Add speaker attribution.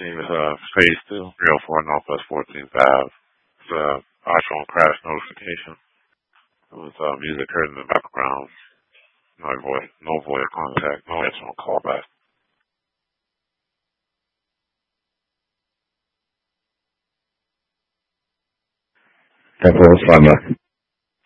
Speaker 1: team is phase 2, 304 Northwest 14th Ave. It's iPhone crash notification. It was music heard in the background. No voice contact, no answering call back.
Speaker 2: 10-4,